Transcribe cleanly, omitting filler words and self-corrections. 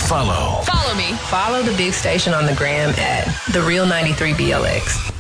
Follow me. Follow the big station on the gram at The Real 93BLX.